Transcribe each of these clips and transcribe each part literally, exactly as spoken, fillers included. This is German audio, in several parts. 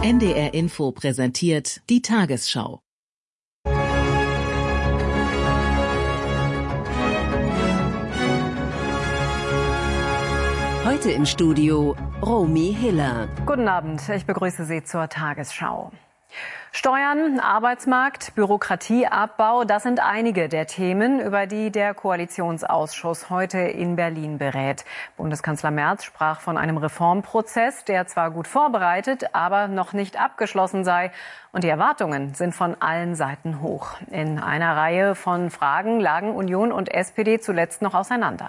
N D R Info präsentiert die Tagesschau. Heute im Studio Romy Hiller. Guten Abend, ich begrüße Sie zur Tagesschau. Steuern, Arbeitsmarkt, Bürokratieabbau, das sind einige der Themen, über die der Koalitionsausschuss heute in Berlin berät. Bundeskanzler Merz sprach von einem Reformprozess, der zwar gut vorbereitet, aber noch nicht abgeschlossen sei. Und die Erwartungen sind von allen Seiten hoch. In einer Reihe von Fragen lagen Union und S P D zuletzt noch auseinander.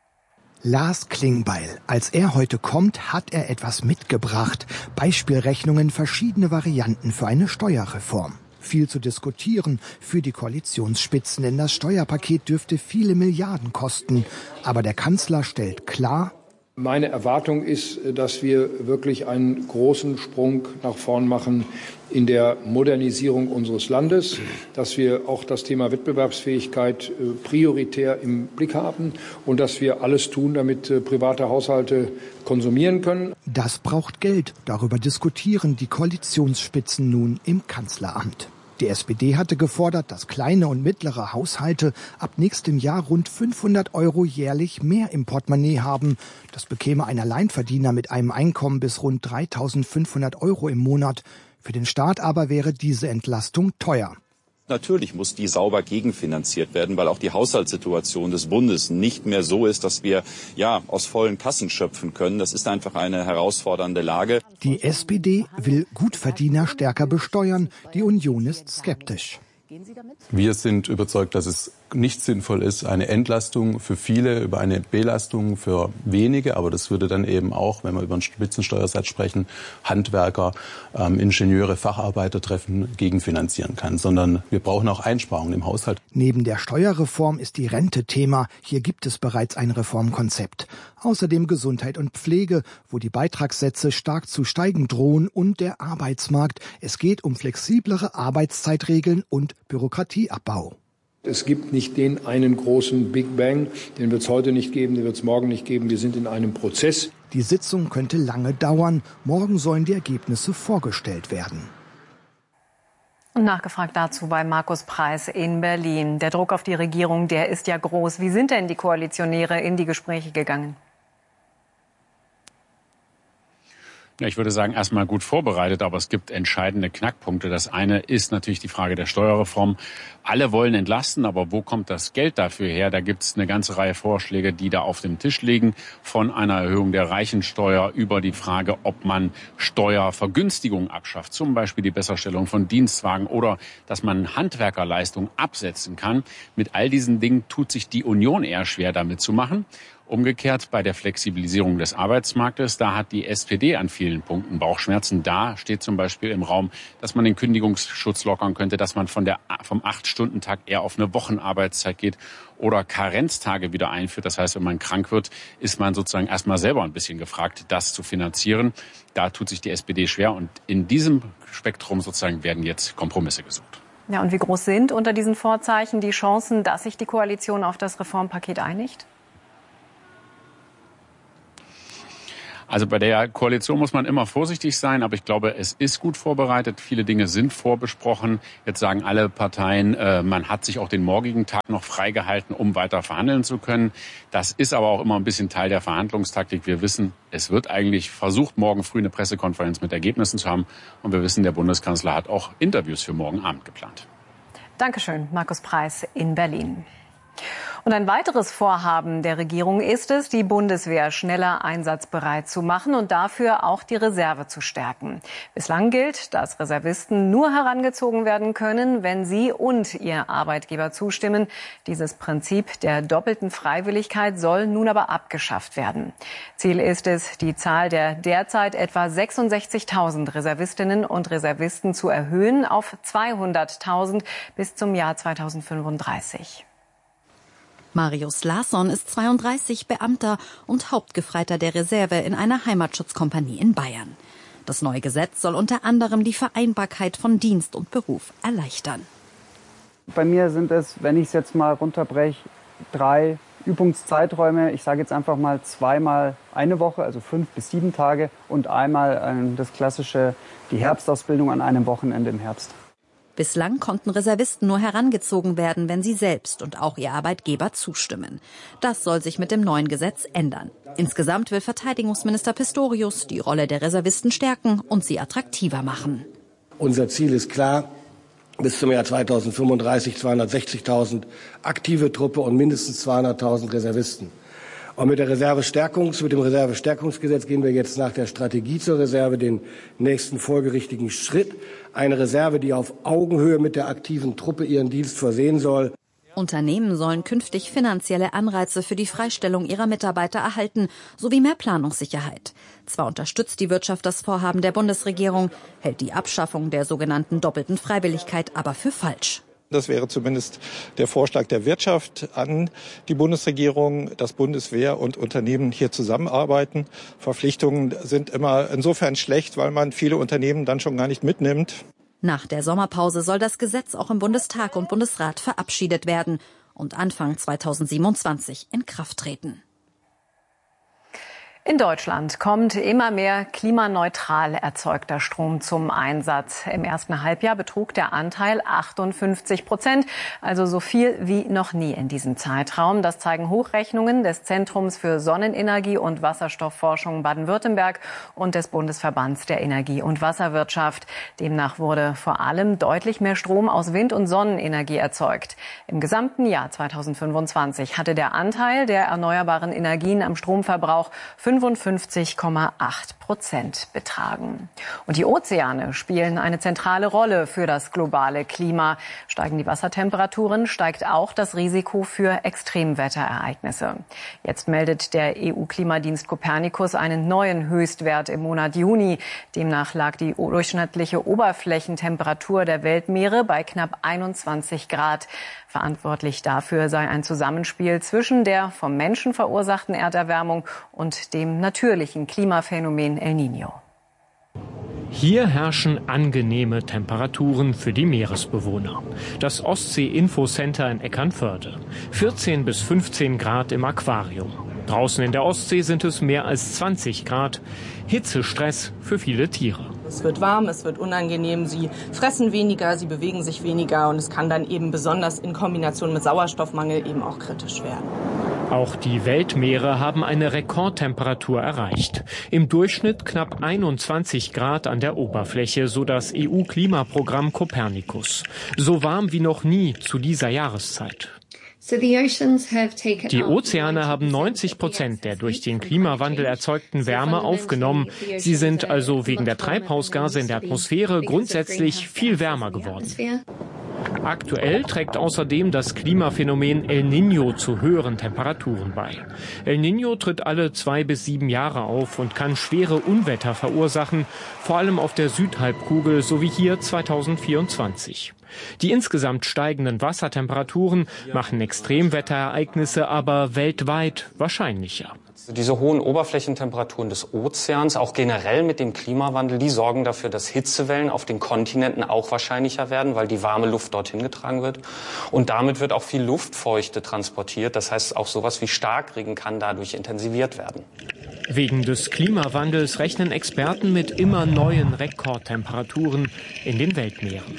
Lars Klingbeil. Als er heute kommt, hat er etwas mitgebracht. Beispielrechnungen, verschiedene Varianten für eine Steuerreform. Viel zu diskutieren für die Koalitionsspitzen, denn das Steuerpaket dürfte viele Milliarden kosten. Aber der Kanzler stellt klar: Meine Erwartung ist, dass wir wirklich einen großen Sprung nach vorn machen in der Modernisierung unseres Landes, dass wir auch das Thema Wettbewerbsfähigkeit prioritär im Blick haben und dass wir alles tun, damit private Haushalte konsumieren können. Das braucht Geld. Darüber diskutieren die Koalitionsspitzen nun im Kanzleramt. Die S P D hatte gefordert, dass kleine und mittlere Haushalte ab nächstem Jahr rund fünfhundert Euro jährlich mehr im Portemonnaie haben. Das bekäme ein Alleinverdiener mit einem Einkommen bis rund dreitausendfünfhundert Euro im Monat. Für den Staat aber wäre diese Entlastung teuer. Natürlich muss die sauber gegenfinanziert werden, weil auch die Haushaltssituation des Bundes nicht mehr so ist, dass wir ja aus vollen Kassen schöpfen können. Das ist einfach eine herausfordernde Lage. Die S P D will Gutverdiener stärker besteuern. Die Union ist skeptisch. Wir sind überzeugt, dass es nicht sinnvoll ist, eine Entlastung für viele über eine Belastung für wenige, aber das würde dann eben auch, wenn wir über einen Spitzensteuersatz sprechen, Handwerker, ähm, Ingenieure, Facharbeiter treffen, gegenfinanzieren kann, sondern wir brauchen auch Einsparungen im Haushalt. Neben der Steuerreform ist die Rente Thema. Hier gibt es bereits ein Reformkonzept. Außerdem Gesundheit und Pflege, wo die Beitragssätze stark zu steigen drohen, und der Arbeitsmarkt. Es geht um flexiblere Arbeitszeitregeln und Bürokratieabbau. Es gibt nicht den einen großen Big Bang, den wird es heute nicht geben, den wird es morgen nicht geben. Wir sind in einem Prozess. Die Sitzung könnte lange dauern. Morgen sollen die Ergebnisse vorgestellt werden. Und nachgefragt dazu bei Markus Preiß in Berlin. Der Druck auf die Regierung, der ist ja groß. Wie sind denn die Koalitionäre in die Gespräche gegangen? Ja, ich würde sagen, erstmal gut vorbereitet, aber es gibt entscheidende Knackpunkte. Das eine ist natürlich die Frage der Steuerreform. Alle wollen entlasten, aber wo kommt das Geld dafür her? Da gibt es eine ganze Reihe Vorschläge, die da auf dem Tisch liegen, von einer Erhöhung der Reichensteuer über die Frage, ob man Steuervergünstigungen abschafft, zum Beispiel die Besserstellung von Dienstwagen oder dass man Handwerkerleistungen absetzen kann. Mit all diesen Dingen tut sich die Union eher schwer, damit zu machen. Umgekehrt bei der Flexibilisierung des Arbeitsmarktes, da hat die S P D an vielen Punkten Bauchschmerzen. Da steht zum Beispiel im Raum, dass man den Kündigungsschutz lockern könnte, dass man von der, vom acht-Stunden-Tag eher auf eine Wochenarbeitszeit geht oder Karenztage wieder einführt. Das heißt, wenn man krank wird, ist man sozusagen erstmal selber ein bisschen gefragt, das zu finanzieren. Da tut sich die S P D schwer und in diesem Spektrum sozusagen werden jetzt Kompromisse gesucht. Ja, und wie groß sind unter diesen Vorzeichen die Chancen, dass sich die Koalition auf das Reformpaket einigt? Also bei der Koalition muss man immer vorsichtig sein, aber ich glaube, es ist gut vorbereitet. Viele Dinge sind vorbesprochen. Jetzt sagen alle Parteien, äh, man hat sich auch den morgigen Tag noch freigehalten, um weiter verhandeln zu können. Das ist aber auch immer ein bisschen Teil der Verhandlungstaktik. Wir wissen, es wird eigentlich versucht, morgen früh eine Pressekonferenz mit Ergebnissen zu haben. Und wir wissen, der Bundeskanzler hat auch Interviews für morgen Abend geplant. Dankeschön, Markus Preiß in Berlin. Und ein weiteres Vorhaben der Regierung ist es, die Bundeswehr schneller einsatzbereit zu machen und dafür auch die Reserve zu stärken. Bislang gilt, dass Reservisten nur herangezogen werden können, wenn sie und ihr Arbeitgeber zustimmen. Dieses Prinzip der doppelten Freiwilligkeit soll nun aber abgeschafft werden. Ziel ist es, die Zahl der derzeit etwa sechsundsechzigtausend Reservistinnen und Reservisten zu erhöhen auf zweihunderttausend bis zum Jahr zweitausendfünfunddreißig. Marius Larsson ist zweiunddreißig, Beamter und Hauptgefreiter der Reserve in einer Heimatschutzkompanie in Bayern. Das neue Gesetz soll unter anderem die Vereinbarkeit von Dienst und Beruf erleichtern. Bei mir sind es, wenn ich es jetzt mal runterbreche, drei Übungszeiträume, ich sage jetzt einfach mal zweimal eine Woche, also fünf bis sieben Tage und einmal äh, das klassische, die Herbstausbildung an einem Wochenende im Herbst. Bislang konnten Reservisten nur herangezogen werden, wenn sie selbst und auch ihr Arbeitgeber zustimmen. Das soll sich mit dem neuen Gesetz ändern. Insgesamt will Verteidigungsminister Pistorius die Rolle der Reservisten stärken und sie attraktiver machen. Unser Ziel ist klar, bis zum Jahr zweitausendfünfunddreißig zweihundertsechzigtausend aktive Truppe und mindestens zweihunderttausend Reservisten. Und mit der Reservestärkungs, mit dem Reservestärkungsgesetz gehen wir jetzt nach der Strategie zur Reserve den nächsten folgerichtigen Schritt. Eine Reserve, die auf Augenhöhe mit der aktiven Truppe ihren Dienst versehen soll. Unternehmen sollen künftig finanzielle Anreize für die Freistellung ihrer Mitarbeiter erhalten, sowie mehr Planungssicherheit. Zwar unterstützt die Wirtschaft das Vorhaben der Bundesregierung, hält die Abschaffung der sogenannten doppelten Freiwilligkeit aber für falsch. Das wäre zumindest der Vorschlag der Wirtschaft an die Bundesregierung, dass Bundeswehr und Unternehmen hier zusammenarbeiten. Verpflichtungen sind immer insofern schlecht, weil man viele Unternehmen dann schon gar nicht mitnimmt. Nach der Sommerpause soll das Gesetz auch im Bundestag und Bundesrat verabschiedet werden und Anfang zweitausendsiebenundzwanzig in Kraft treten. In Deutschland kommt immer mehr klimaneutral erzeugter Strom zum Einsatz. Im ersten Halbjahr betrug der Anteil achtundfünfzig Prozent, also so viel wie noch nie in diesem Zeitraum. Das zeigen Hochrechnungen des Zentrums für Sonnenenergie und Wasserstoffforschung Baden-Württemberg und des Bundesverbands der Energie- und Wasserwirtschaft. Demnach wurde vor allem deutlich mehr Strom aus Wind- und Sonnenenergie erzeugt. Im gesamten Jahr zweitausendfünfundzwanzig hatte der Anteil der erneuerbaren Energien am Stromverbrauch fünfundfünfzig Komma acht Prozent betragen. Und die Ozeane spielen eine zentrale Rolle für das globale Klima. Steigen die Wassertemperaturen, steigt auch das Risiko für Extremwetterereignisse. Jetzt meldet der E U-Klimadienst Copernicus einen neuen Höchstwert im Monat Juni. Demnach lag die durchschnittliche Oberflächentemperatur der Weltmeere bei knapp einundzwanzig Grad. Verantwortlich dafür sei ein Zusammenspiel zwischen der vom Menschen verursachten Erderwärmung und dem natürlichen Klimaphänomen El Niño. Hier herrschen angenehme Temperaturen für die Meeresbewohner. Das Ostsee-Infocenter in Eckernförde. vierzehn bis fünfzehn Grad im Aquarium. Draußen in der Ostsee sind es mehr als zwanzig Grad. Hitzestress für viele Tiere. Es wird warm, es wird unangenehm, sie fressen weniger, sie bewegen sich weniger und es kann dann eben besonders in Kombination mit Sauerstoffmangel eben auch kritisch werden. Auch die Weltmeere haben eine Rekordtemperatur erreicht. Im Durchschnitt knapp einundzwanzig Grad an der Oberfläche, so das E U-Klimaprogramm Copernicus. So warm wie noch nie zu dieser Jahreszeit. Die Ozeane haben neunzig Prozent der durch den Klimawandel erzeugten Wärme aufgenommen. Sie sind also wegen der Treibhausgase in der Atmosphäre grundsätzlich viel wärmer geworden. Aktuell trägt außerdem das Klimaphänomen El Niño zu höheren Temperaturen bei. El Niño tritt alle zwei bis sieben Jahre auf und kann schwere Unwetter verursachen, vor allem auf der Südhalbkugel, so wie hier zweitausendvierundzwanzig. Die insgesamt steigenden Wassertemperaturen machen Extremwetterereignisse aber weltweit wahrscheinlicher. Diese hohen Oberflächentemperaturen des Ozeans, auch generell mit dem Klimawandel, die sorgen dafür, dass Hitzewellen auf den Kontinenten auch wahrscheinlicher werden, weil die warme Luft dorthin getragen wird. Und damit wird auch viel Luftfeuchte transportiert. Das heißt, auch sowas wie Starkregen kann dadurch intensiviert werden. Wegen des Klimawandels rechnen Experten mit immer neuen Rekordtemperaturen in den Weltmeeren.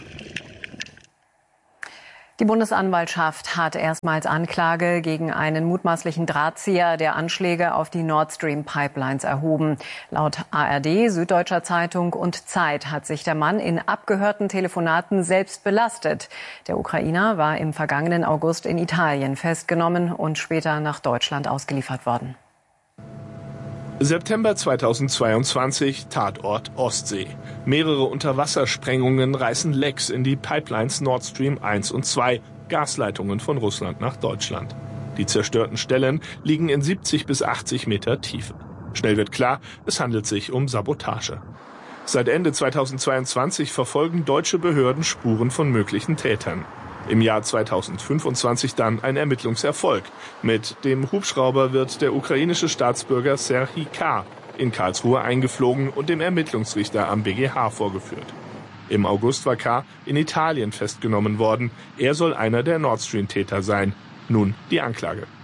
Die Bundesanwaltschaft hat erstmals Anklage gegen einen mutmaßlichen Drahtzieher der Anschläge auf die Nord Stream Pipelines erhoben. Laut A R D, Süddeutscher Zeitung und Zeit hat sich der Mann in abgehörten Telefonaten selbst belastet. Der Ukrainer war im vergangenen August in Italien festgenommen und später nach Deutschland ausgeliefert worden. September zweitausendzweiundzwanzig, Tatort Ostsee. Mehrere Unterwassersprengungen reißen Lecks in die Pipelines Nord Stream eins und zwei, Gasleitungen von Russland nach Deutschland. Die zerstörten Stellen liegen in siebzig bis achtzig Meter Tiefe. Schnell wird klar, es handelt sich um Sabotage. Seit Ende zweitausendzweiundzwanzig verfolgen deutsche Behörden Spuren von möglichen Tätern. Im Jahr zweitausendfünfundzwanzig dann ein Ermittlungserfolg. Mit dem Hubschrauber wird der ukrainische Staatsbürger Serhij K. in Karlsruhe eingeflogen und dem Ermittlungsrichter am B G H vorgeführt. Im August war K. in Italien festgenommen worden. Er soll einer der Nord Stream-Täter sein. Nun die Anklage.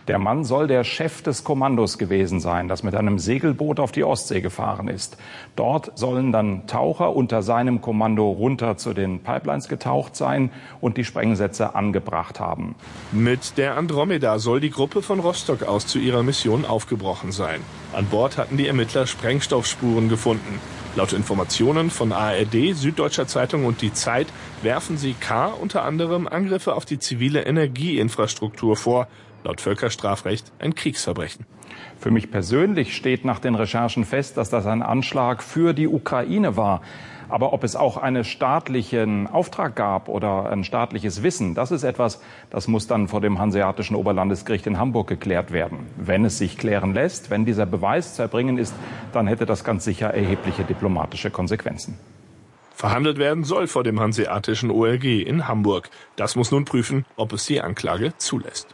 Der Mann soll der Chef des Kommandos gewesen sein, das mit einem Segelboot auf die Ostsee gefahren ist. Dort sollen dann Taucher unter seinem Kommando runter zu den Pipelines getaucht sein und die Sprengsätze angebracht haben. Mit der Andromeda soll die Gruppe von Rostock aus zu ihrer Mission aufgebrochen sein. An Bord hatten die Ermittler Sprengstoffspuren gefunden. Laut Informationen von A R D, Süddeutscher Zeitung und Die Zeit werfen sie K. unter anderem Angriffe auf die zivile Energieinfrastruktur vor. Laut Völkerstrafrecht ein Kriegsverbrechen. Für mich persönlich steht nach den Recherchen fest, dass das ein Anschlag für die Ukraine war. Aber ob es auch einen staatlichen Auftrag gab oder ein staatliches Wissen, das ist etwas, das muss dann vor dem Hanseatischen Oberlandesgericht in Hamburg geklärt werden. Wenn es sich klären lässt, wenn dieser Beweis zu erbringen ist, dann hätte das ganz sicher erhebliche diplomatische Konsequenzen. Verhandelt werden soll vor dem Hanseatischen O L G in Hamburg. Das muss nun prüfen, ob es die Anklage zulässt.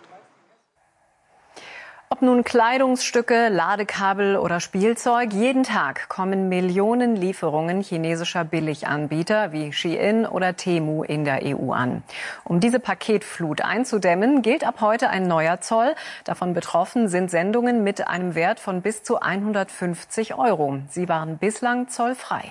Ob nun Kleidungsstücke, Ladekabel oder Spielzeug, jeden Tag kommen Millionen Lieferungen chinesischer Billiganbieter wie Shein oder Temu in der E U an. Um diese Paketflut einzudämmen, gilt ab heute ein neuer Zoll. Davon betroffen sind Sendungen mit einem Wert von bis zu hundertfünfzig Euro. Sie waren bislang zollfrei.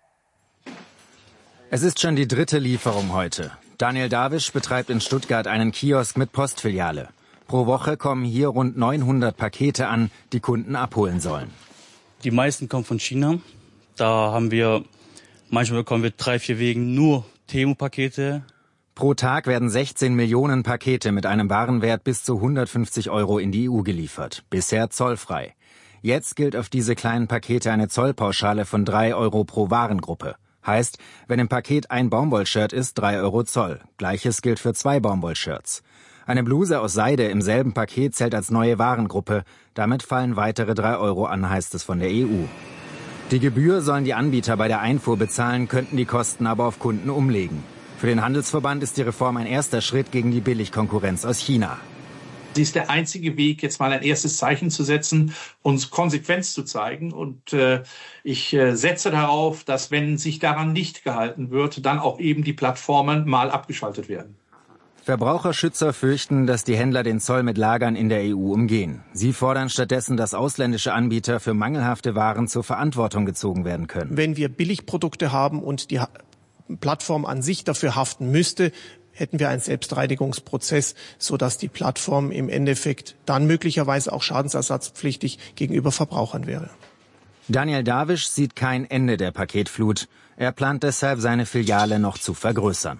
Es ist schon die dritte Lieferung heute. Daniel Dawisch betreibt in Stuttgart einen Kiosk mit Postfiliale. Pro Woche kommen hier rund neunhundert Pakete an, die Kunden abholen sollen. Die meisten kommen von China. Da haben wir, manchmal bekommen wir drei, vier Wegen nur Temu-Pakete. Pro Tag werden sechzehn Millionen Pakete mit einem Warenwert bis zu hundertfünfzig Euro in die E U geliefert. Bisher zollfrei. Jetzt gilt auf diese kleinen Pakete eine Zollpauschale von drei Euro pro Warengruppe. Heißt, wenn im Paket ein Baumwollshirt ist, drei Euro Zoll. Gleiches gilt für zwei Baumwollshirts. Eine Bluse aus Seide im selben Paket zählt als neue Warengruppe. Damit fallen weitere drei Euro an, heißt es von der E U. Die Gebühr sollen die Anbieter bei der Einfuhr bezahlen, könnten die Kosten aber auf Kunden umlegen. Für den Handelsverband ist die Reform ein erster Schritt gegen die Billigkonkurrenz aus China. Sie ist der einzige Weg, jetzt mal ein erstes Zeichen zu setzen, uns Konsequenz zu zeigen. Und äh, ich äh, setze darauf, dass, wenn sich daran nicht gehalten wird, dann auch eben die Plattformen mal abgeschaltet werden. Verbraucherschützer fürchten, dass die Händler den Zoll mit Lagern in der E U umgehen. Sie fordern stattdessen, dass ausländische Anbieter für mangelhafte Waren zur Verantwortung gezogen werden können. Wenn wir Billigprodukte haben und die Plattform an sich dafür haften müsste, hätten wir einen Selbstreinigungsprozess, sodass die Plattform im Endeffekt dann möglicherweise auch schadensersatzpflichtig gegenüber Verbrauchern wäre. Daniel Dawisch sieht kein Ende der Paketflut. Er plant deshalb, seine Filiale noch zu vergrößern.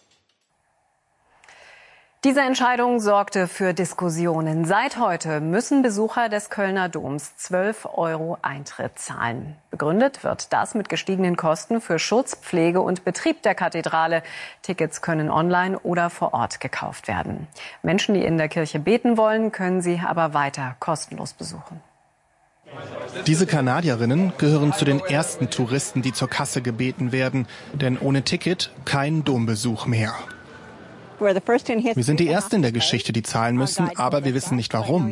Diese Entscheidung sorgte für Diskussionen. Seit heute müssen Besucher des Kölner Doms zwölf Euro Eintritt zahlen. Begründet wird das mit gestiegenen Kosten für Schutz, Pflege und Betrieb der Kathedrale. Tickets können online oder vor Ort gekauft werden. Menschen, die in der Kirche beten wollen, können sie aber weiter kostenlos besuchen. Diese Kanadierinnen gehören zu den ersten Touristen, die zur Kasse gebeten werden. Denn ohne Ticket kein Dombesuch mehr. Wir sind die Ersten in der Geschichte, die zahlen müssen, aber wir wissen nicht warum.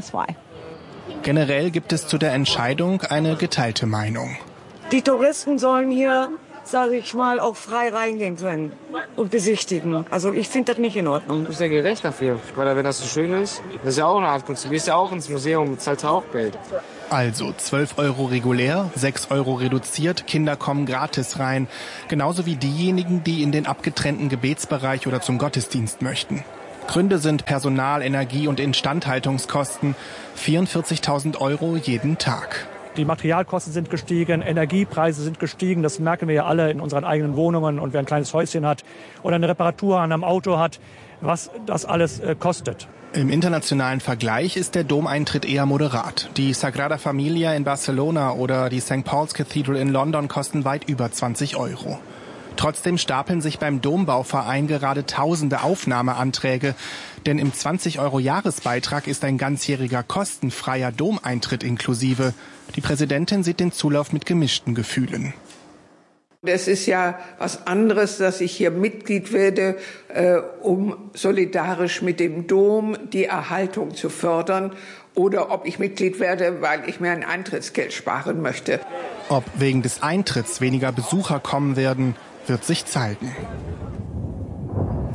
Generell gibt es zu der Entscheidung eine geteilte Meinung. Die Touristen sollen hier, sage ich mal, auch frei reingehen können und besichtigen. Also ich finde das nicht in Ordnung. Du bist ja gerecht dafür, weil wenn das so schön ist, das ist ja auch eine Art Kunst. Du gehst ja auch ins Museum, zahlst auch Geld. Also zwölf Euro regulär, sechs Euro reduziert, Kinder kommen gratis rein. Genauso wie diejenigen, die in den abgetrennten Gebetsbereich oder zum Gottesdienst möchten. Gründe sind Personal-, Energie- und Instandhaltungskosten. vierundvierzigtausend Euro jeden Tag. Die Materialkosten sind gestiegen, Energiepreise sind gestiegen. Das merken wir ja alle in unseren eigenen Wohnungen. Und wer ein kleines Häuschen hat oder eine Reparatur an einem Auto hat, was das alles äh, kostet. Im internationalen Vergleich ist der Domeintritt eher moderat. Die Sagrada Familia in Barcelona oder die Sankt Paul's Cathedral in London kosten weit über zwanzig Euro. Trotzdem stapeln sich beim Dombauverein gerade tausende Aufnahmeanträge. Denn im zwanzig Euro Jahresbeitrag ist ein ganzjähriger kostenfreier Domeintritt inklusive. Die Präsidentin sieht den Zulauf mit gemischten Gefühlen. Es ist ja was anderes, dass ich hier Mitglied werde, äh, um solidarisch mit dem Dom die Erhaltung zu fördern, oder ob ich Mitglied werde, weil ich mir ein Eintrittsgeld sparen möchte. Ob wegen des Eintritts weniger Besucher kommen werden, wird sich zeigen.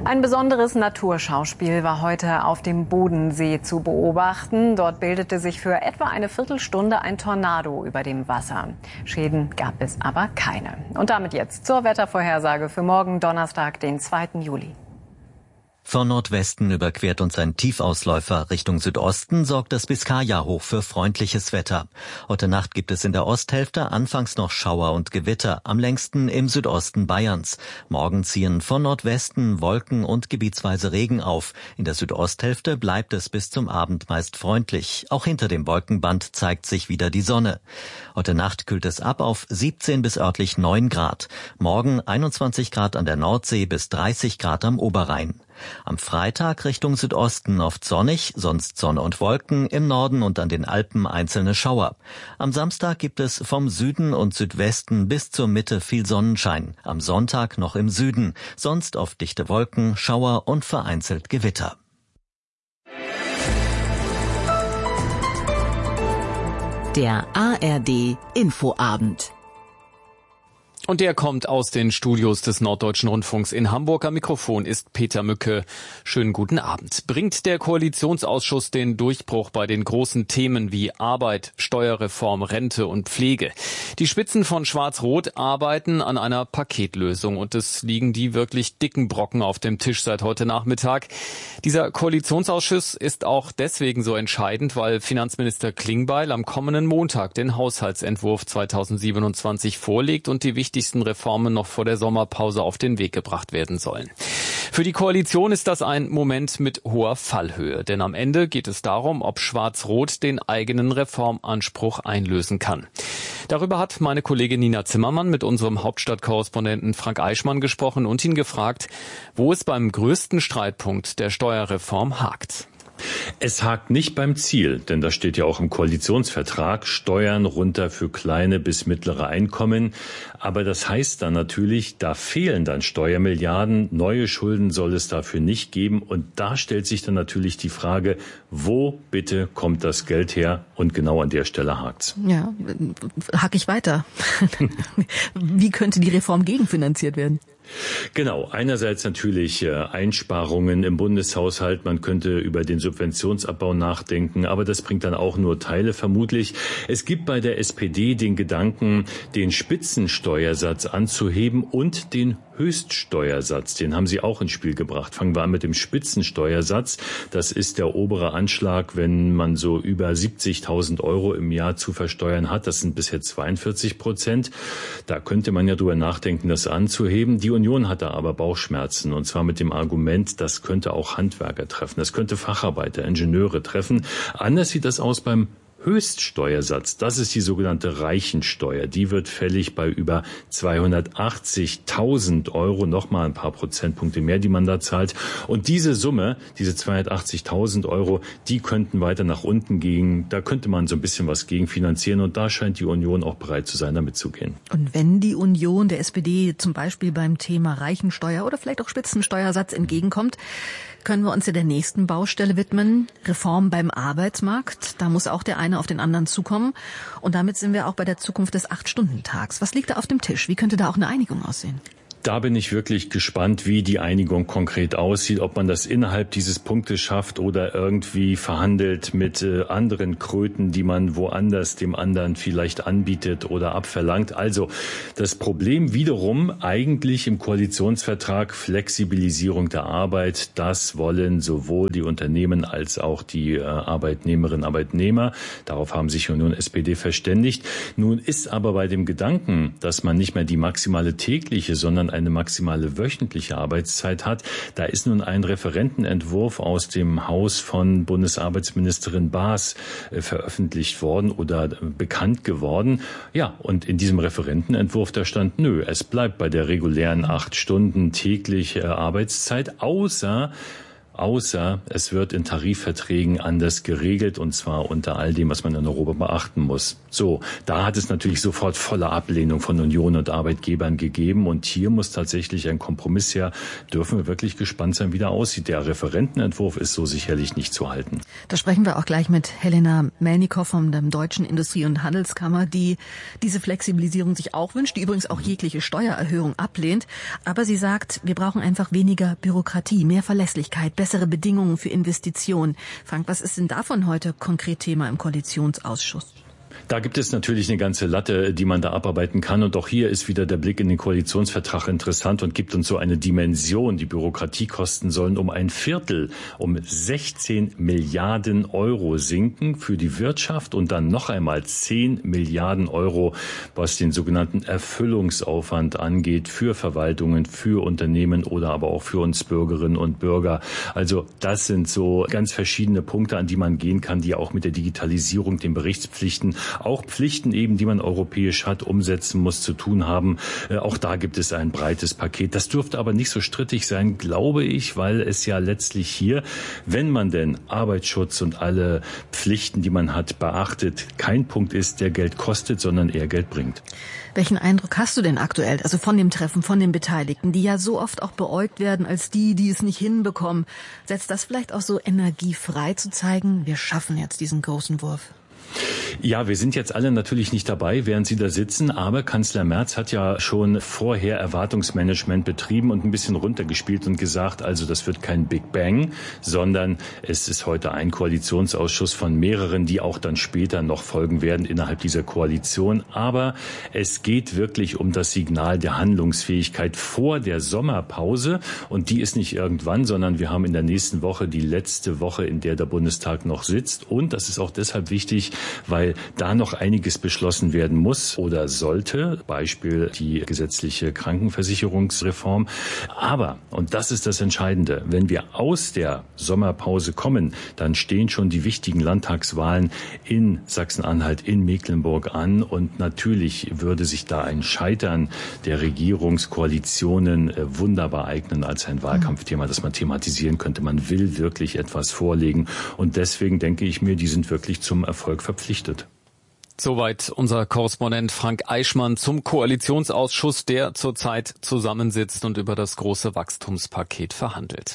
Ein besonderes Naturschauspiel war heute auf dem Bodensee zu beobachten. Dort bildete sich für etwa eine Viertelstunde ein Tornado über dem Wasser. Schäden gab es aber keine. Und damit jetzt zur Wettervorhersage für morgen Donnerstag, den zweiten Juli. Von Nordwesten überquert uns ein Tiefausläufer. Richtung Südosten sorgt das Biskaya-Hoch für freundliches Wetter. Heute Nacht gibt es in der Osthälfte anfangs noch Schauer und Gewitter, am längsten im Südosten Bayerns. Morgen ziehen von Nordwesten Wolken und gebietsweise Regen auf. In der Südosthälfte bleibt es bis zum Abend meist freundlich. Auch hinter dem Wolkenband zeigt sich wieder die Sonne. Heute Nacht kühlt es ab auf siebzehn bis örtlich neun Grad. Morgen einundzwanzig Grad an der Nordsee bis dreißig Grad am Oberrhein. Am Freitag Richtung Südosten oft sonnig, sonst Sonne und Wolken, im Norden und an den Alpen einzelne Schauer. Am Samstag gibt es vom Süden und Südwesten bis zur Mitte viel Sonnenschein. Am Sonntag noch im Süden, sonst oft dichte Wolken, Schauer und vereinzelt Gewitter. Der A R D Infoabend. Und der kommt aus den Studios des Norddeutschen Rundfunks in Hamburg. Am Mikrofon ist Peter Mücke. Schönen guten Abend. Bringt der Koalitionsausschuss den Durchbruch bei den großen Themen wie Arbeit, Steuerreform, Rente und Pflege? Die Spitzen von Schwarz-Rot arbeiten an einer Paketlösung und es liegen die wirklich dicken Brocken auf dem Tisch seit heute Nachmittag. Dieser Koalitionsausschuss ist auch deswegen so entscheidend, weil Finanzminister Klingbeil am kommenden Montag den Haushaltsentwurf zweitausendsiebenundzwanzig vorlegt und die wichtigsten Reformen noch vor der Sommerpause auf den Weg gebracht werden sollen. Für die Koalition ist das ein Moment mit hoher Fallhöhe, denn am Ende geht es darum, ob Schwarz-Rot den eigenen Reformanspruch einlösen kann. Darüber hat meine Kollegin Nina Zimmermann mit unserem Hauptstadtkorrespondenten Frank Eichmann gesprochen und ihn gefragt, wo es beim größten Streitpunkt der Steuerreform hakt. Es hakt nicht beim Ziel, denn das steht ja auch im Koalitionsvertrag, Steuern runter für kleine bis mittlere Einkommen. Aber das heißt dann natürlich, da fehlen dann Steuermilliarden, neue Schulden soll es dafür nicht geben. Und da stellt sich dann natürlich die Frage, wo bitte kommt das Geld her? Und genau an der Stelle hakt's. Ja, hack ich weiter. Wie könnte die Reform gegenfinanziert werden? Genau, einerseits natürlich äh, Einsparungen im Bundeshaushalt, man könnte über den Subventionsabbau nachdenken, aber das bringt dann auch nur Teile vermutlich. Es gibt bei der S P D den Gedanken, den Spitzensteuersatz anzuheben und den Höchststeuersatz, den haben Sie auch ins Spiel gebracht. Fangen wir an mit dem Spitzensteuersatz. Das ist der obere Anschlag, wenn man so über siebzigtausend Euro im Jahr zu versteuern hat. Das sind bisher zweiundvierzig Prozent. Da könnte man ja drüber nachdenken, das anzuheben. Die Union hat da aber Bauchschmerzen, und zwar mit dem Argument, das könnte auch Handwerker treffen. Das könnte Facharbeiter, Ingenieure treffen. Anders sieht das aus beim Höchststeuersatz, das ist die sogenannte Reichensteuer. Die wird fällig bei über zweihundertachtzigtausend Euro, nochmal ein paar Prozentpunkte mehr, die man da zahlt. Und diese Summe, diese zweihundertachtzigtausend Euro, die könnten weiter nach unten gehen. Da könnte man so ein bisschen was gegenfinanzieren. Und da scheint die Union auch bereit zu sein, damit zu gehen. Und wenn die Union der S P D zum Beispiel beim Thema Reichensteuer oder vielleicht auch Spitzensteuersatz entgegenkommt, können wir uns ja der nächsten Baustelle widmen, Reform beim Arbeitsmarkt. Da muss auch der eine auf den anderen zukommen. Und damit sind wir auch bei der Zukunft des Acht-Stunden-Tags. Was liegt da auf dem Tisch? Wie könnte da auch eine Einigung aussehen? Da bin ich wirklich gespannt, wie die Einigung konkret aussieht, ob man das innerhalb dieses Punktes schafft oder irgendwie verhandelt mit äh, anderen Kröten, die man woanders dem anderen vielleicht anbietet oder abverlangt. Also das Problem wiederum eigentlich im Koalitionsvertrag Flexibilisierung der Arbeit. Das wollen sowohl die Unternehmen als auch die äh, Arbeitnehmerinnen und Arbeitnehmer. Darauf haben sich Union S P D verständigt. Nun ist aber bei dem Gedanken, dass man nicht mehr die maximale tägliche, sondern eine maximale wöchentliche Arbeitszeit hat. Da ist nun ein Referentenentwurf aus dem Haus von Bundesarbeitsministerin Baas äh, veröffentlicht worden oder äh, bekannt geworden. Ja, und in diesem Referentenentwurf, da stand, nö, es bleibt bei der regulären acht Stunden täglich äh, Arbeitszeit, außer außer es wird in Tarifverträgen anders geregelt, und zwar unter all dem, was man in Europa beachten muss. So, da hat es natürlich sofort volle Ablehnung von Union und Arbeitgebern gegeben, und hier muss tatsächlich ein Kompromiss her. Dürfen wir wirklich gespannt sein, wie der aussieht. Der Referentenentwurf ist so sicherlich nicht zu halten. Da sprechen wir auch gleich mit Helena Melnikow von der Deutschen Industrie- und Handelskammer, die diese Flexibilisierung sich auch wünscht, die übrigens auch jegliche Steuererhöhung ablehnt. Aber sie sagt, wir brauchen einfach weniger Bürokratie, mehr Verlässlichkeit, bessere Bedingungen für Investitionen. Frank, was ist denn davon heute konkret Thema im Koalitionsausschuss? Da gibt es natürlich eine ganze Latte, die man da abarbeiten kann. Und auch hier ist wieder der Blick in den Koalitionsvertrag interessant und gibt uns so eine Dimension. Die Bürokratiekosten sollen um ein Viertel, um sechzehn Milliarden Euro sinken für die Wirtschaft und dann noch einmal zehn Milliarden Euro, was den sogenannten Erfüllungsaufwand angeht, für Verwaltungen, für Unternehmen oder aber auch für uns Bürgerinnen und Bürger. Also das sind so ganz verschiedene Punkte, an die man gehen kann, die auch mit der Digitalisierung, den Berichtspflichten, auch Pflichten eben, die man europäisch hat, umsetzen muss, zu tun haben. Äh, auch da gibt es ein breites Paket. Das dürfte aber nicht so strittig sein, glaube ich, weil es ja letztlich hier, wenn man denn Arbeitsschutz und alle Pflichten, die man hat, beachtet, kein Punkt ist, der Geld kostet, sondern eher Geld bringt. Welchen Eindruck hast du denn aktuell, also von dem Treffen, von den Beteiligten, die ja so oft auch beäugt werden als die, die es nicht hinbekommen? Setzt das vielleicht auch so Energie frei zu zeigen, wir schaffen jetzt diesen großen Wurf? Ja, wir sind jetzt alle natürlich nicht dabei, während Sie da sitzen, aber Kanzler Merz hat ja schon vorher Erwartungsmanagement betrieben und ein bisschen runtergespielt und gesagt, also das wird kein Big Bang, sondern es ist heute ein Koalitionsausschuss von mehreren, die auch dann später noch folgen werden innerhalb dieser Koalition. Aber es geht wirklich um das Signal der Handlungsfähigkeit vor der Sommerpause, und die ist nicht irgendwann, sondern wir haben in der nächsten Woche die letzte Woche, in der der Bundestag noch sitzt, und das ist auch deshalb wichtig, weil da noch einiges beschlossen werden muss oder sollte, Beispiel die gesetzliche Krankenversicherungsreform. Aber, und das ist das Entscheidende, wenn wir aus der Sommerpause kommen, dann stehen schon die wichtigen Landtagswahlen in Sachsen-Anhalt, in Mecklenburg an, und natürlich würde sich da ein Scheitern der Regierungskoalitionen wunderbar eignen als ein Wahlkampfthema, das man thematisieren könnte. Man will wirklich etwas vorlegen, und deswegen denke ich mir, die sind wirklich zum Erfolg verpflichtet. Soweit unser Korrespondent Frank Eichmann zum Koalitionsausschuss, der zurzeit zusammensitzt und über das große Wachstumspaket verhandelt.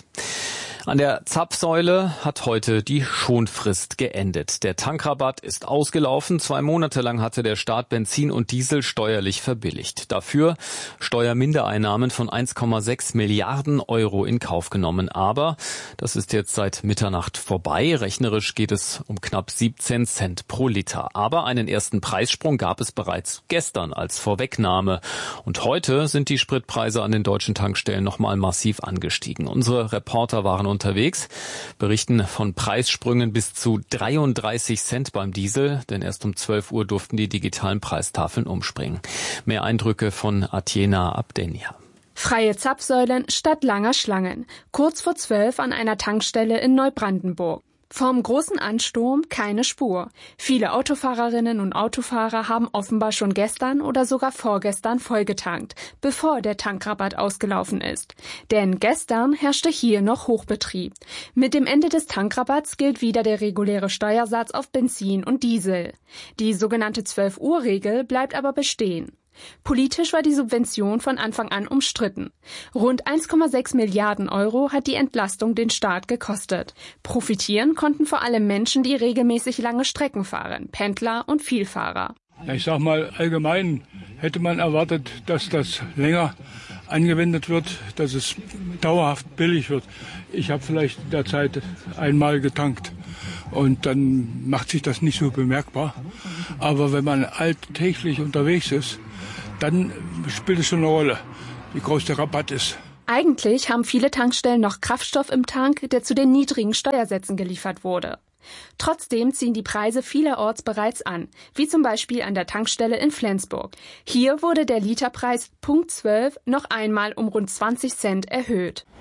An der Zapfsäule hat heute die Schonfrist geendet. Der Tankrabatt ist ausgelaufen. Zwei Monate lang hatte der Staat Benzin und Diesel steuerlich verbilligt. Dafür Steuermindereinnahmen von eins Komma sechs Milliarden Euro in Kauf genommen. Aber das ist jetzt seit Mitternacht vorbei. Rechnerisch geht es um knapp siebzehn Cent pro Liter. Aber einen ersten Preissprung gab es bereits gestern als Vorwegnahme. Und heute sind die Spritpreise an den deutschen Tankstellen nochmal massiv angestiegen. Unsere Reporter waren unterwegs, berichten von Preissprüngen bis zu dreiunddreißig Cent beim Diesel, denn erst um zwölf Uhr durften die digitalen Preistafeln umspringen. Mehr Eindrücke von Atiena Abdenia. Freie Zapfsäulen statt langer Schlangen. Kurz vor zwölf an einer Tankstelle in Neubrandenburg. Vom großen Ansturm keine Spur. Viele Autofahrerinnen und Autofahrer haben offenbar schon gestern oder sogar vorgestern vollgetankt, bevor der Tankrabatt ausgelaufen ist. Denn gestern herrschte hier noch Hochbetrieb. Mit dem Ende des Tankrabatts gilt wieder der reguläre Steuersatz auf Benzin und Diesel. Die sogenannte zwölf Uhr Regel bleibt aber bestehen. Politisch war die Subvention von Anfang an umstritten. Rund eins Komma sechs Milliarden Euro hat die Entlastung den Staat gekostet. Profitieren konnten vor allem Menschen, die regelmäßig lange Strecken fahren, Pendler und Vielfahrer. Ich sag mal, allgemein hätte man erwartet, dass das länger angewendet wird, dass es dauerhaft billig wird. Ich habe vielleicht derzeit einmal getankt und dann macht sich das nicht so bemerkbar. Aber wenn man alltäglich unterwegs ist, dann spielt es schon eine Rolle, wie groß der Rabatt ist. Eigentlich haben viele Tankstellen noch Kraftstoff im Tank, der zu den niedrigen Steuersätzen geliefert wurde. Trotzdem ziehen die Preise vielerorts bereits an, wie zum Beispiel an der Tankstelle in Flensburg. Hier wurde der Literpreis Punkt zwölf noch einmal um rund zwanzig Cent erhöht.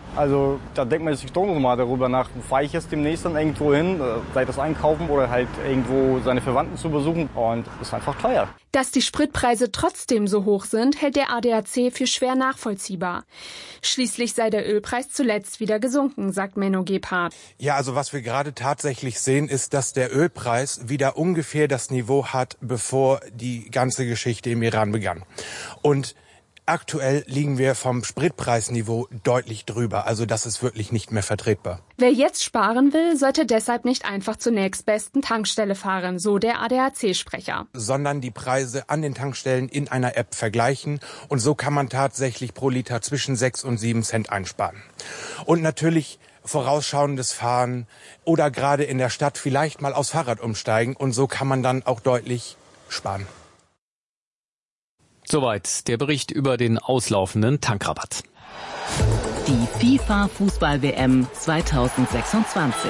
Also da denkt man sich doch noch mal darüber nach, fahre ich jetzt demnächst dann irgendwo hin, sei das einkaufen oder halt irgendwo seine Verwandten zu besuchen, und ist einfach teuer. Dass die Spritpreise trotzdem so hoch sind, hält der A D A C für schwer nachvollziehbar. Schließlich sei der Ölpreis zuletzt wieder gesunken, sagt Menno Gebhardt. Ja, also was wir gerade tatsächlich sehen, ist, dass der Ölpreis wieder ungefähr das Niveau hat, bevor die ganze Geschichte im Iran begann. Und aktuell liegen wir vom Spritpreisniveau deutlich drüber. Also das ist wirklich nicht mehr vertretbar. Wer jetzt sparen will, sollte deshalb nicht einfach zur nächstbesten Tankstelle fahren, so der A D A C-Sprecher. Sondern die Preise an den Tankstellen in einer App vergleichen. Und so kann man tatsächlich pro Liter zwischen sechs und sieben Cent einsparen. Und natürlich vorausschauendes Fahren oder gerade in der Stadt vielleicht mal aufs Fahrrad umsteigen. Und so kann man dann auch deutlich sparen. Soweit der Bericht über den auslaufenden Tankrabatt. Die FIFA-Fußball-W M zweitausendsechsundzwanzig.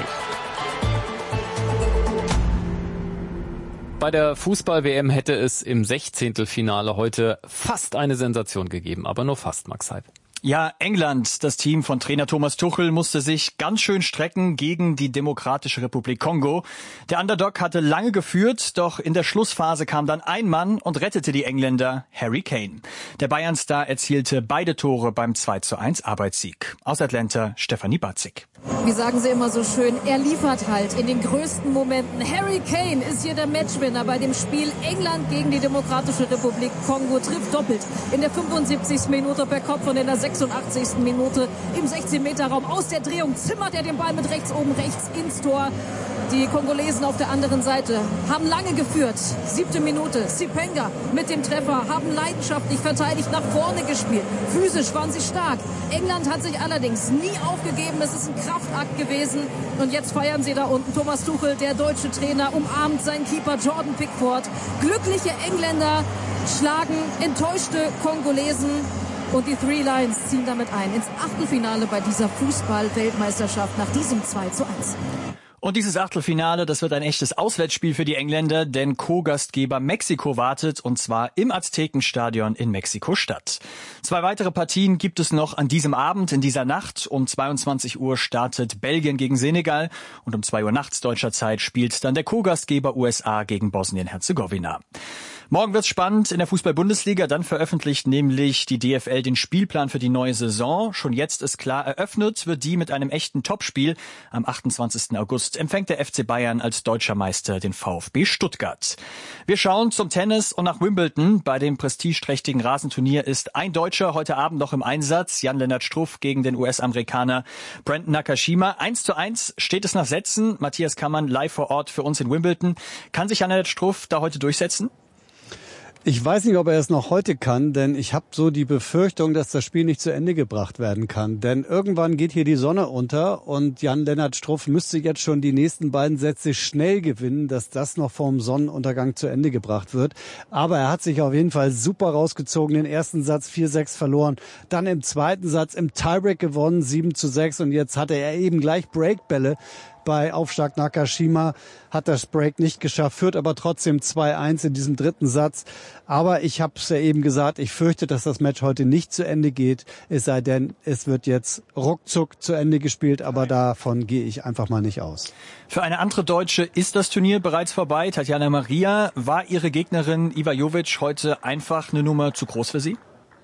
Bei der Fußball-W M hätte es im Sechzehntelfinale heute fast eine Sensation gegeben, aber nur fast, Max Heib. Ja, England, das Team von Trainer Thomas Tuchel, musste sich ganz schön strecken gegen die Demokratische Republik Kongo. Der Underdog hatte lange geführt, doch in der Schlussphase kam dann ein Mann und rettete die Engländer, Harry Kane. Der Bayern-Star erzielte beide Tore beim zwei zu eins Arbeitssieg. Aus Atlanta, Stefanie Batzig. Wie sagen Sie immer so schön, er liefert halt in den größten Momenten. Harry Kane ist hier der Matchwinner bei dem Spiel England gegen die Demokratische Republik Kongo. Trifft doppelt in der fünfundsiebzigsten Minute per Kopf und in der sechsundachtzigsten Minute im sechzehn-Meter-Raum. Aus der Drehung zimmert er den Ball mit rechts oben, rechts ins Tor. Die Kongolesen auf der anderen Seite haben lange geführt. Siebte Minute, Sipenga mit dem Treffer, haben leidenschaftlich verteidigt, nach vorne gespielt. Physisch waren sie stark. England hat sich allerdings nie aufgegeben. Es ist ein Kraftakt gewesen. Und jetzt feiern sie da unten. Thomas Tuchel, der deutsche Trainer, umarmt seinen Keeper Jordan Pickford. Glückliche Engländer schlagen enttäuschte Kongolesen. Und die Three Lions ziehen damit ein ins Achtelfinale bei dieser Fußball-Weltmeisterschaft nach diesem zwei zu eins. Und dieses Achtelfinale, das wird ein echtes Auswärtsspiel für die Engländer, denn Co-Gastgeber Mexiko wartet, und zwar im Aztekenstadion in Mexiko-Stadt. Zwei weitere Partien gibt es noch an diesem Abend, in dieser Nacht. Um zweiundzwanzig Uhr startet Belgien gegen Senegal und um zwei Uhr nachts deutscher Zeit spielt dann der Co-Gastgeber U S A gegen Bosnien-Herzegowina. Morgen wird's spannend in der Fußball-Bundesliga. Dann veröffentlicht nämlich die D F L den Spielplan für die neue Saison. Schon jetzt ist klar, eröffnet wird die mit einem echten Topspiel. Am achtundzwanzigsten August empfängt der F C Bayern als deutscher Meister den VfB Stuttgart. Wir schauen zum Tennis und nach Wimbledon. Bei dem prestigeträchtigen Rasenturnier ist ein Deutscher heute Abend noch im Einsatz. Jan-Lennart Struff gegen den U S-Amerikaner Brandon Nakashima. eins zu eins steht es nach Sätzen. Matthias Kammann live vor Ort für uns in Wimbledon. Kann sich Jan-Lennart Struff da heute durchsetzen? Ich weiß nicht, ob er es noch heute kann, denn ich habe so die Befürchtung, dass das Spiel nicht zu Ende gebracht werden kann. Denn irgendwann geht hier die Sonne unter und Jan-Lennart Struff müsste jetzt schon die nächsten beiden Sätze schnell gewinnen, dass das noch vorm Sonnenuntergang zu Ende gebracht wird. Aber er hat sich auf jeden Fall super rausgezogen. Den ersten Satz vier sechs verloren, dann im zweiten Satz im Tiebreak gewonnen, sieben zu sechs, und jetzt hatte er eben gleich Breakbälle. Bei Aufschlag Nakashima hat das Break nicht geschafft, führt aber trotzdem zwei eins in diesem dritten Satz. Aber ich habe es ja eben gesagt, ich fürchte, dass das Match heute nicht zu Ende geht. Es sei denn, es wird jetzt ruckzuck zu Ende gespielt, aber davon gehe ich einfach mal nicht aus. Für eine andere Deutsche ist das Turnier bereits vorbei. Tatjana Maria, war ihre Gegnerin Iva Jovic heute einfach eine Nummer zu groß für sie?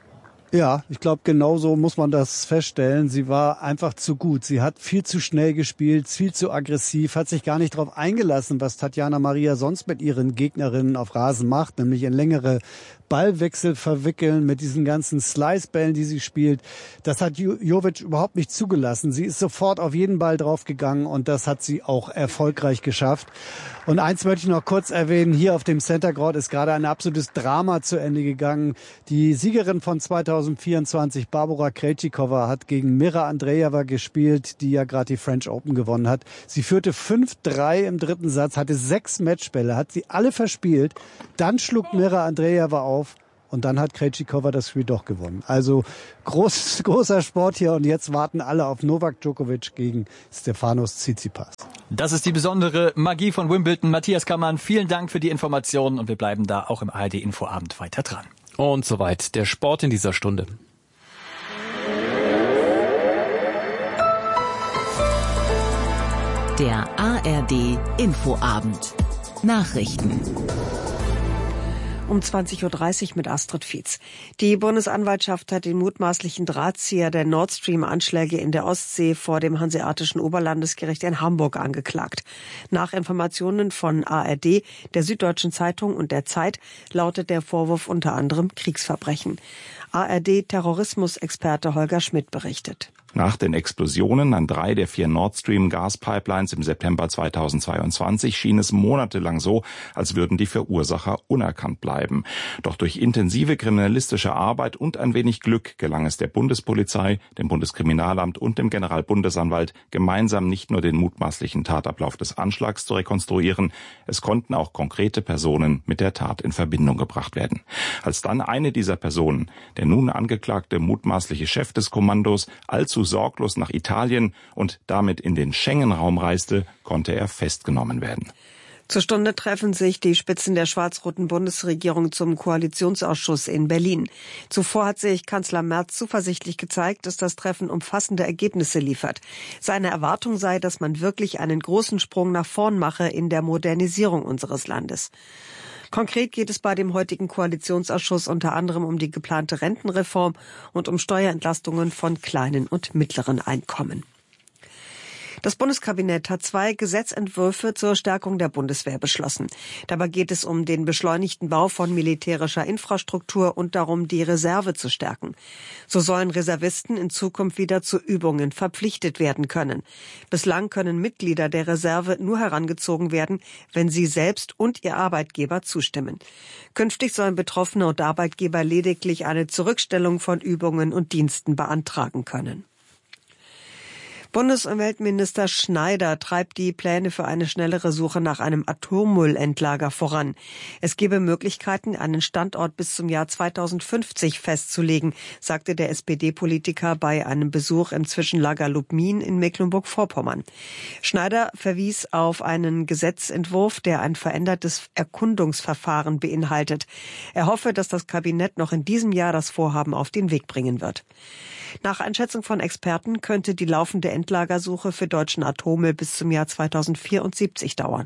Ja, ich glaube, genau so muss man das feststellen. Sie war einfach zu gut. Sie hat viel zu schnell gespielt, viel zu aggressiv, hat sich gar nicht darauf eingelassen, was Tatjana Maria sonst mit ihren Gegnerinnen auf Rasen macht, nämlich in längere Ballwechsel verwickeln mit diesen ganzen Slice-Bällen, die sie spielt. Das hat Jovic überhaupt nicht zugelassen. Sie ist sofort auf jeden Ball draufgegangen und das hat sie auch erfolgreich geschafft. Und eins möchte ich noch kurz erwähnen, hier auf dem Center Court ist gerade ein absolutes Drama zu Ende gegangen. Die Siegerin von zweitausendvierundzwanzig, Barbora Krejcikova, hat gegen Mira Andreeva gespielt, die ja gerade die French Open gewonnen hat. Sie führte fünf drei im dritten Satz, hatte sechs Matchbälle, hat sie alle verspielt. Dann schlug Mira Andreeva auf und dann hat Krejcikova das Spiel doch gewonnen. Also groß, großer Sport hier und jetzt warten alle auf Novak Djokovic gegen Stefanos Tsitsipas. Das ist die besondere Magie von Wimbledon. Matthias Kammann, vielen Dank für die Informationen und wir bleiben da auch im A R D-Infoabend weiter dran. Und soweit der Sport in dieser Stunde. Der A R D Infoabend. Nachrichten. Um zwanzig Uhr dreißig mit Astrid Fietz. Die Bundesanwaltschaft hat den mutmaßlichen Drahtzieher der Nord Stream-Anschläge in der Ostsee vor dem Hanseatischen Oberlandesgericht in Hamburg angeklagt. Nach Informationen von A R D, der Süddeutschen Zeitung und der Zeit lautet der Vorwurf unter anderem Kriegsverbrechen. A R D-Terrorismusexperte Holger Schmidt berichtet. Nach den Explosionen an drei der vier Nord Stream-Gaspipelines im September zweitausendzweiundzwanzig schien es monatelang so, als würden die Verursacher unerkannt bleiben. Doch durch intensive kriminalistische Arbeit und ein wenig Glück gelang es der Bundespolizei, dem Bundeskriminalamt und dem Generalbundesanwalt, gemeinsam nicht nur den mutmaßlichen Tatablauf des Anschlags zu rekonstruieren, es konnten auch konkrete Personen mit der Tat in Verbindung gebracht werden. Als dann eine dieser Personen, der nun angeklagte mutmaßliche Chef des Kommandos, allzu sorglos nach Italien und damit in den Schengen-Raum reiste, konnte er festgenommen werden. Zur Stunde treffen sich die Spitzen der schwarz-roten Bundesregierung zum Koalitionsausschuss in Berlin. Zuvor hat sich Kanzler Merz zuversichtlich gezeigt, dass das Treffen umfassende Ergebnisse liefert. Seine Erwartung sei, dass man wirklich einen großen Sprung nach vorn mache in der Modernisierung unseres Landes. Konkret geht es bei dem heutigen Koalitionsausschuss unter anderem um die geplante Rentenreform und um Steuerentlastungen von kleinen und mittleren Einkommen. Das Bundeskabinett hat zwei Gesetzentwürfe zur Stärkung der Bundeswehr beschlossen. Dabei geht es um den beschleunigten Bau von militärischer Infrastruktur und darum, die Reserve zu stärken. So sollen Reservisten in Zukunft wieder zu Übungen verpflichtet werden können. Bislang können Mitglieder der Reserve nur herangezogen werden, wenn sie selbst und ihr Arbeitgeber zustimmen. Künftig sollen Betroffene und Arbeitgeber lediglich eine Zurückstellung von Übungen und Diensten beantragen können. Bundesumweltminister Schneider treibt die Pläne für eine schnellere Suche nach einem Atommüllendlager voran. Es gebe Möglichkeiten, einen Standort bis zum Jahr zweitausendfünfzig festzulegen, sagte der S P D-Politiker bei einem Besuch im Zwischenlager Lubmin in Mecklenburg-Vorpommern. Schneider verwies auf einen Gesetzentwurf, der ein verändertes Erkundungsverfahren beinhaltet. Er hoffe, dass das Kabinett noch in diesem Jahr das Vorhaben auf den Weg bringen wird. Nach Einschätzung von Experten könnte die laufende Endlagersuche für deutschen Atommüll bis zum Jahr zweitausendvierundsiebzig dauern.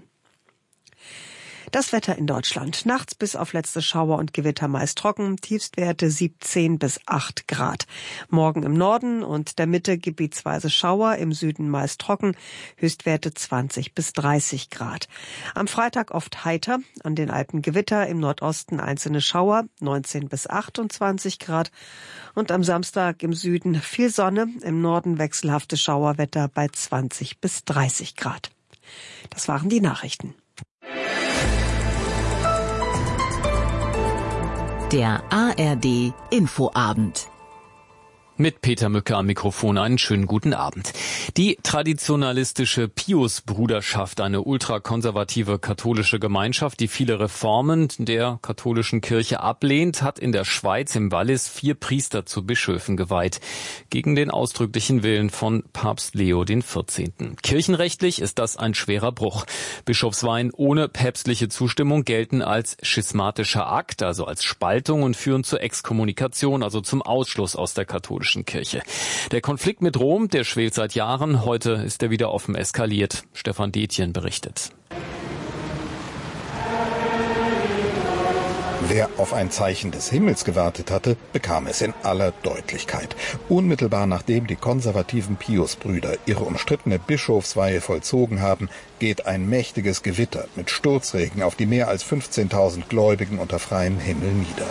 Das Wetter in Deutschland. Nachts bis auf letzte Schauer und Gewitter meist trocken. Tiefstwerte siebzehn bis acht Grad. Morgen im Norden und der Mitte gebietsweise Schauer, im Süden meist trocken. Höchstwerte zwanzig bis dreißig Grad. Am Freitag oft heiter, an den Alpen Gewitter, im Nordosten einzelne Schauer, neunzehn bis achtundzwanzig Grad. Und am Samstag im Süden viel Sonne, im Norden wechselhafte Schauerwetter bei zwanzig bis dreißig Grad. Das waren die Nachrichten. Der A R D Infoabend. Mit Peter Mücke am Mikrofon einen schönen guten Abend. Die traditionalistische Pius-Bruderschaft, eine ultrakonservative katholische Gemeinschaft, die viele Reformen der katholischen Kirche ablehnt, hat in der Schweiz im Wallis vier Priester zu Bischöfen geweiht, gegen den ausdrücklichen Willen von Papst Leo der vierzehnte. Kirchenrechtlich ist das ein schwerer Bruch. Bischofsweihen ohne päpstliche Zustimmung gelten als schismatischer Akt, also als Spaltung, und führen zur Exkommunikation, also zum Ausschluss aus der katholischen Kirche. Der Konflikt mit Rom, der schwelt seit Jahren. Heute ist er wieder offen eskaliert. Stefan Detjen berichtet. Wer auf ein Zeichen des Himmels gewartet hatte, bekam es in aller Deutlichkeit. Unmittelbar nachdem die konservativen Pius-Brüder ihre umstrittene Bischofsweihe vollzogen haben, geht ein mächtiges Gewitter mit Sturzregen auf die mehr als fünfzehntausend Gläubigen unter freiem Himmel nieder.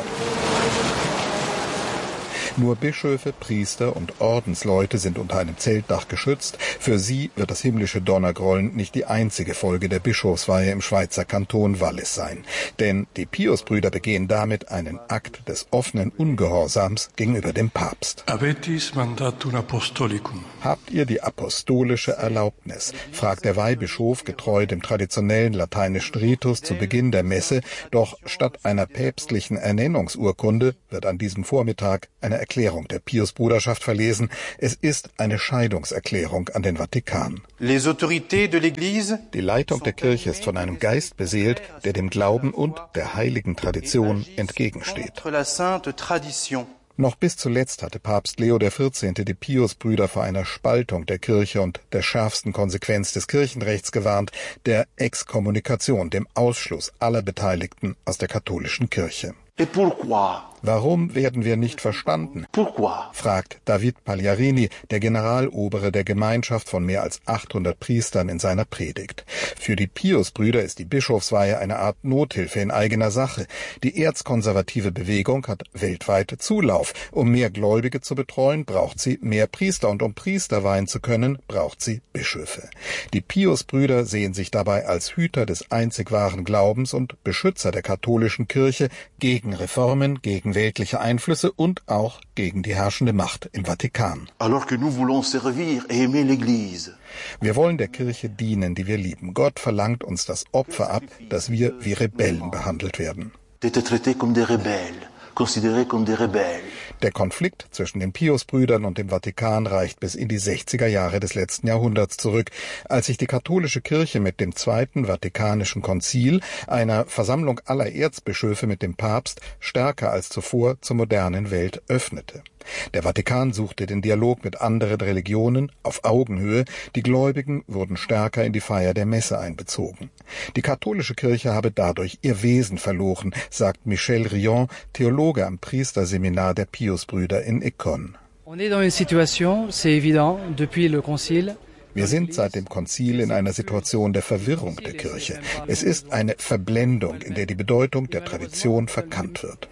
Nur Bischöfe, Priester und Ordensleute sind unter einem Zeltdach geschützt. Für sie wird das himmlische Donnergrollen nicht die einzige Folge der Bischofsweihe im Schweizer Kanton Wallis sein. Denn die Piusbrüder begehen damit einen Akt des offenen Ungehorsams gegenüber dem Papst. Avetis mandatum apostolicum. Habt ihr die apostolische Erlaubnis? Fragt der Weihbischof getreu dem traditionellen lateinischen Ritus zu Beginn der Messe. Doch statt einer päpstlichen Ernennungsurkunde wird an diesem Vormittag eine Erklärung der Pius-Bruderschaft verlesen. Es ist eine Scheidungserklärung an den Vatikan. Die Leitung der Kirche ist von einem Geist beseelt, der dem Glauben und der heiligen Tradition entgegensteht. Noch bis zuletzt hatte Papst Leo der Vierzehnte die Piusbrüder vor einer Spaltung der Kirche und der schärfsten Konsequenz des Kirchenrechts gewarnt, der Exkommunikation, dem Ausschluss aller Beteiligten aus der katholischen Kirche. Et pourquoi? Warum werden wir nicht verstanden? Pourquoi? Fragt David Pagliarini, der Generalobere der Gemeinschaft von mehr als achthundert Priestern, in seiner Predigt. Für die Piusbrüder ist die Bischofsweihe eine Art Nothilfe in eigener Sache. Die erzkonservative Bewegung hat weltweit Zulauf. Um mehr Gläubige zu betreuen, braucht sie mehr Priester, und um Priester weihen zu können, braucht sie Bischöfe. Die Piusbrüder sehen sich dabei als Hüter des einzig wahren Glaubens und Beschützer der katholischen Kirche gegen Reformen, gegen weltliche Einflüsse und auch gegen die herrschende Macht im Vatikan. Alors que nous voulons servir et aimer l'Église. Wir wollen der Kirche dienen, die wir lieben. Gott verlangt uns das Opfer ab, dass wir wie Rebellen behandelt werden. D'être traités comme des rebelles, considérés comme des rebelles. Der Konflikt zwischen den Piusbrüdern und dem Vatikan reicht bis in die sechziger Jahre des letzten Jahrhunderts zurück, als sich die katholische Kirche mit dem Zweiten Vatikanischen Konzil, einer Versammlung aller Erzbischöfe mit dem Papst, stärker als zuvor zur modernen Welt öffnete. Der Vatikan suchte den Dialog mit anderen Religionen auf Augenhöhe, die Gläubigen wurden stärker in die Feier der Messe einbezogen. Die katholische Kirche habe dadurch ihr Wesen verloren, sagt Michel Rion, Theologe am Priesterseminar der Piusbrüder in Écône. On est dans une situation, c'est évident, depuis le concile. Wir sind seit dem Konzil in einer Situation der Verwirrung der Kirche. Es ist eine Verblendung, in der die Bedeutung der Tradition verkannt wird.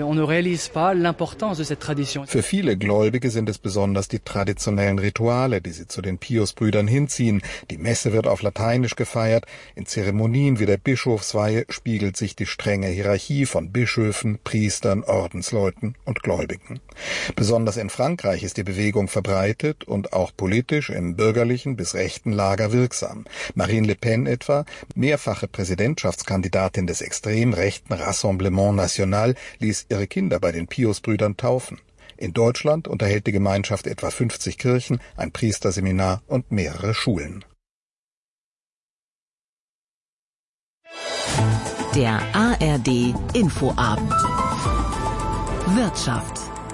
Für viele Gläubige sind es besonders die traditionellen Rituale, die sie zu den Piusbrüdern hinziehen. Die Messe wird auf Lateinisch gefeiert. In Zeremonien wie der Bischofsweihe spiegelt sich die strenge Hierarchie von Bischöfen, Priestern, Ordensleuten und Gläubigen. Besonders in Frankreich ist die Bewegung verbreitet und auch politisch im bürgerlichen bis rechten Lager wirksam. Marine Le Pen etwa, mehrfache Präsidentschaftskandidatin des extrem rechten Rassemblement National, ließ ihre Kinder bei den Piusbrüdern taufen. In Deutschland unterhält die Gemeinschaft etwa fünfzig Kirchen, ein Priesterseminar und mehrere Schulen. Der A R D Infoabend. Wirtschaft.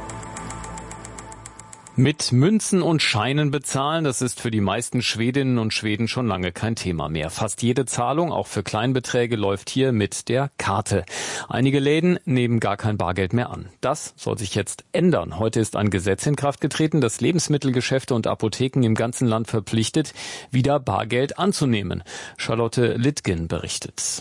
Mit Münzen und Scheinen bezahlen, das ist für die meisten Schwedinnen und Schweden schon lange kein Thema mehr. Fast jede Zahlung, auch für Kleinbeträge, läuft hier mit der Karte. Einige Läden nehmen gar kein Bargeld mehr an. Das soll sich jetzt ändern. Heute ist ein Gesetz in Kraft getreten, das Lebensmittelgeschäfte und Apotheken im ganzen Land verpflichtet, wieder Bargeld anzunehmen. Charlotte Littgen berichtet.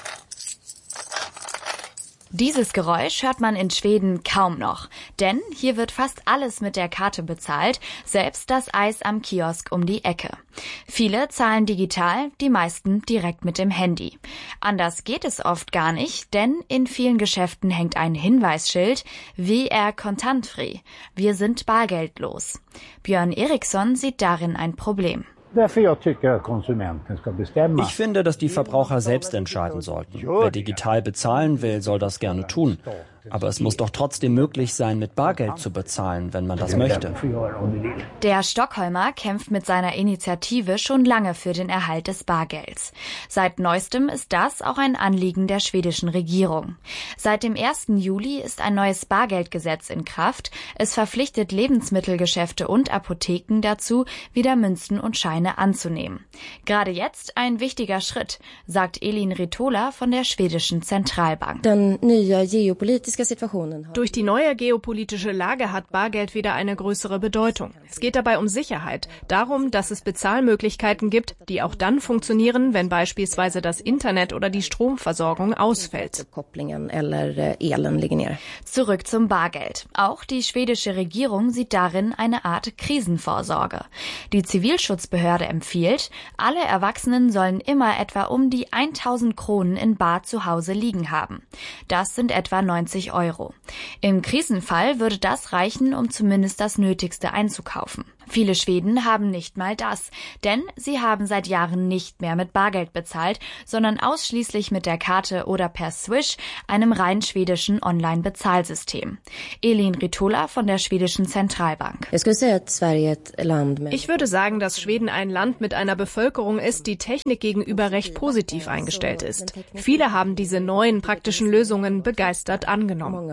Dieses Geräusch hört man in Schweden kaum noch, denn hier wird fast alles mit der Karte bezahlt, selbst das Eis am Kiosk um die Ecke. Viele zahlen digital, die meisten direkt mit dem Handy. Anders geht es oft gar nicht, denn in vielen Geschäften hängt ein Hinweisschild, W R kontantfri, wir sind bargeldlos. Björn Eriksson sieht darin ein Problem. Ich finde, dass die Verbraucher selbst entscheiden sollten. Wer digital bezahlen will, soll das gerne tun. Aber es muss doch trotzdem möglich sein, mit Bargeld zu bezahlen, wenn man das möchte. Der Stockholmer kämpft mit seiner Initiative schon lange für den Erhalt des Bargelds. Seit neuestem ist das auch ein Anliegen der schwedischen Regierung. Seit dem ersten Juli ist ein neues Bargeldgesetz in Kraft. Es verpflichtet Lebensmittelgeschäfte und Apotheken dazu, wieder Münzen und Scheine anzunehmen. Gerade jetzt ein wichtiger Schritt, sagt Elin Ritola von der schwedischen Zentralbank. Durch die neue geopolitische Lage hat Bargeld wieder eine größere Bedeutung. Es geht dabei um Sicherheit, darum, dass es Bezahlmöglichkeiten gibt, die auch dann funktionieren, wenn beispielsweise das Internet oder die Stromversorgung ausfällt. Zurück zum Bargeld. Auch die schwedische Regierung sieht darin eine Art Krisenvorsorge. Die Zivilschutzbehörde empfiehlt, alle Erwachsenen sollen immer etwa um die tausend Kronen in Bar zu Hause liegen haben. Das sind etwa neunzig Euro. Im Krisenfall würde das reichen, um zumindest das Nötigste einzukaufen. Viele Schweden haben nicht mal das, denn sie haben seit Jahren nicht mehr mit Bargeld bezahlt, sondern ausschließlich mit der Karte oder per Swish, einem rein schwedischen Online-Bezahlsystem. Elin Ritola von der schwedischen Zentralbank. Ich würde sagen, dass Schweden ein Land mit einer Bevölkerung ist, die Technik gegenüber recht positiv eingestellt ist. Viele haben diese neuen praktischen Lösungen begeistert angenommen.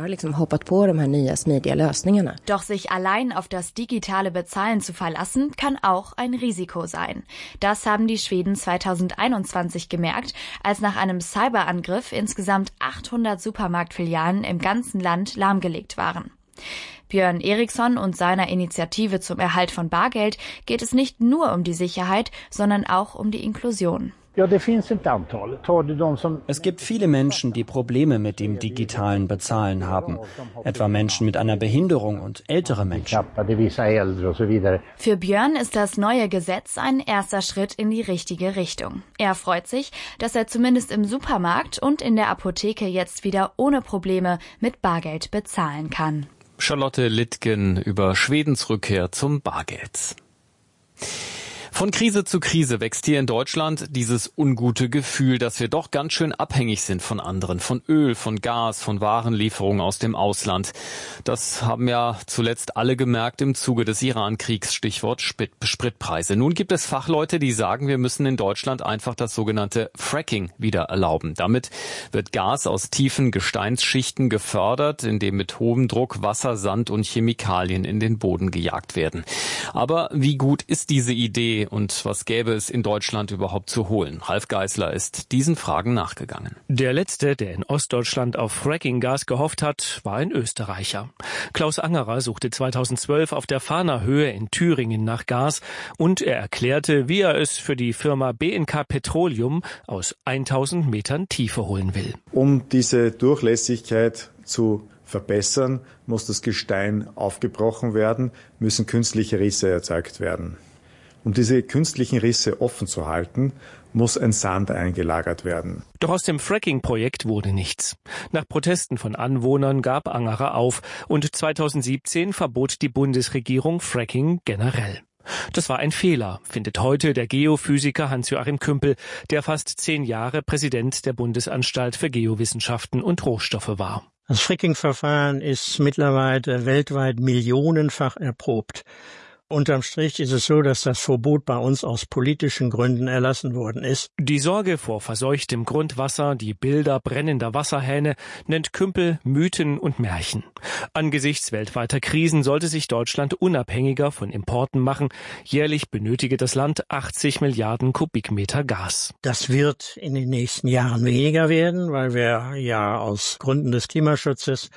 Doch sich allein auf das digitale Bezahlen zu verlassen, kann auch ein Risiko sein. Das haben die Schweden zweitausendeinundzwanzig gemerkt, als nach einem Cyberangriff insgesamt achthundert Supermarktfilialen im ganzen Land lahmgelegt waren. Björn Eriksson und seiner Initiative zum Erhalt von Bargeld geht es nicht nur um die Sicherheit, sondern auch um die Inklusion. Es gibt viele Menschen, die Probleme mit dem digitalen Bezahlen haben, etwa Menschen mit einer Behinderung und ältere Menschen. Für Björn ist das neue Gesetz ein erster Schritt in die richtige Richtung. Er freut sich, dass er zumindest im Supermarkt und in der Apotheke jetzt wieder ohne Probleme mit Bargeld bezahlen kann. Charlotte Littgen über Schwedens Rückkehr zum Bargeld. Von Krise zu Krise wächst hier in Deutschland dieses ungute Gefühl, dass wir doch ganz schön abhängig sind von anderen, von Öl, von Gas, von Warenlieferungen aus dem Ausland. Das haben ja zuletzt alle gemerkt im Zuge des Iran-Kriegs, Stichwort Spritpreise. Nun gibt es Fachleute, die sagen, wir müssen in Deutschland einfach das sogenannte Fracking wieder erlauben. Damit wird Gas aus tiefen Gesteinsschichten gefördert, indem mit hohem Druck Wasser, Sand und Chemikalien in den Boden gejagt werden. Aber wie gut ist diese Idee? Und was gäbe es in Deutschland überhaupt zu holen? Ralf Geißler ist diesen Fragen nachgegangen. Der letzte, der in Ostdeutschland auf Fracking-Gas gehofft hat, war ein Österreicher. Klaus Angerer suchte zweitausendzwölf auf der Fahner Höhe in Thüringen nach Gas und er erklärte, wie er es für die Firma B N K Petroleum aus tausend Metern Tiefe holen will. Um diese Durchlässigkeit zu verbessern, muss das Gestein aufgebrochen werden, müssen künstliche Risse erzeugt werden. Um diese künstlichen Risse offen zu halten, muss ein Sand eingelagert werden. Doch aus dem Fracking-Projekt wurde nichts. Nach Protesten von Anwohnern gab Angerer auf und zweitausendsiebzehn verbot die Bundesregierung Fracking generell. Das war ein Fehler, findet heute der Geophysiker Hans-Joachim Kümpel, der fast zehn Jahre Präsident der Bundesanstalt für Geowissenschaften und Rohstoffe war. Das Fracking-Verfahren ist mittlerweile weltweit millionenfach erprobt. Unterm Strich ist es so, dass das Verbot bei uns aus politischen Gründen erlassen worden ist. Die Sorge vor verseuchtem Grundwasser, die Bilder brennender Wasserhähne nennt Kümpel Mythen und Märchen. Angesichts weltweiter Krisen sollte sich Deutschland unabhängiger von Importen machen. Jährlich benötige das Land achtzig Milliarden Kubikmeter Gas. Das wird in den nächsten Jahren weniger werden, weil wir ja aus Gründen des Klimaschutzes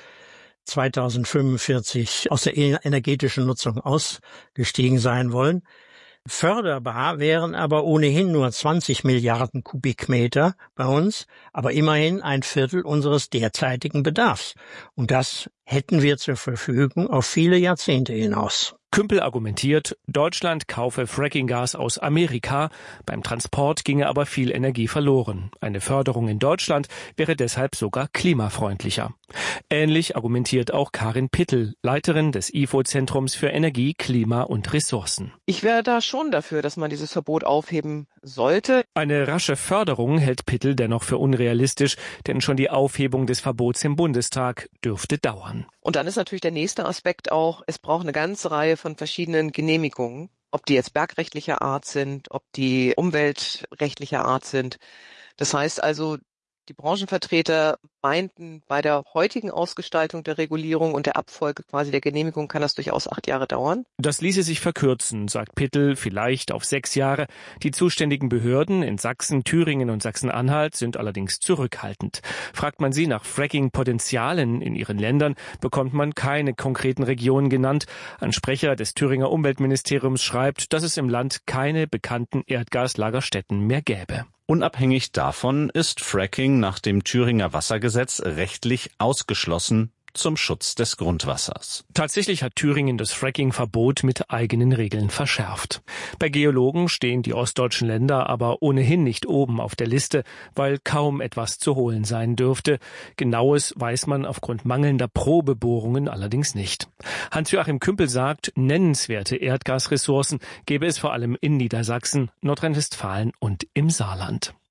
zweitausendfünfundvierzig aus der energetischen Nutzung ausgestiegen sein wollen. Förderbar wären aber ohnehin nur zwanzig Milliarden Kubikmeter bei uns, aber immerhin ein Viertel unseres derzeitigen Bedarfs. Und das hätten wir zur Verfügung auf viele Jahrzehnte hinaus. Kümpel argumentiert, Deutschland kaufe Frackinggas aus Amerika, beim Transport ginge aber viel Energie verloren. Eine Förderung in Deutschland wäre deshalb sogar klimafreundlicher. Ähnlich argumentiert auch Karin Pittel, Leiterin des I F O-Zentrums für Energie, Klima und Ressourcen. Ich wäre da schon dafür, dass man dieses Verbot aufheben sollte. Eine rasche Förderung hält Pittel dennoch für unrealistisch, denn schon die Aufhebung des Verbots im Bundestag dürfte dauern. Und dann ist natürlich der nächste Aspekt auch, es braucht eine ganze Reihe von verschiedenen Genehmigungen, ob die jetzt bergrechtlicher Art sind, ob die umweltrechtlicher Art sind. Das heißt also, die Branchenvertreter meinten, bei der heutigen Ausgestaltung der Regulierung und der Abfolge quasi der Genehmigung kann das durchaus acht Jahre dauern. Das ließe sich verkürzen, sagt Pittel, vielleicht auf sechs Jahre. Die zuständigen Behörden in Sachsen, Thüringen und Sachsen-Anhalt sind allerdings zurückhaltend. Fragt man sie nach Fracking-Potenzialen in ihren Ländern, bekommt man keine konkreten Regionen genannt. Ein Sprecher des Thüringer Umweltministeriums schreibt, dass es im Land keine bekannten Erdgaslagerstätten mehr gäbe. Unabhängig davon ist Fracking nach dem Thüringer Wassergesetz rechtlich ausgeschlossen zum Schutz des Grundwassers. Tatsächlich hat Thüringen das Fracking-Verbot mit eigenen Regeln verschärft. Bei Geologen stehen die ostdeutschen Länder aber ohnehin nicht oben auf der Liste, weil kaum etwas zu holen sein dürfte. Genaues weiß man aufgrund mangelnder Probebohrungen allerdings nicht. Hans-Joachim Kümpel sagt, nennenswerte Erdgasressourcen gäbe es vor allem in Niedersachsen, Nordrhein-Westfalen und im Saarland.